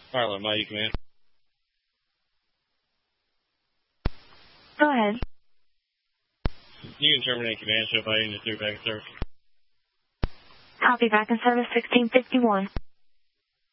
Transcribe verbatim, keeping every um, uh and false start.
Harlan, my command. Go ahead. You can terminate command, show by unit three back in service. Copy, back in service sixteen fifty-one.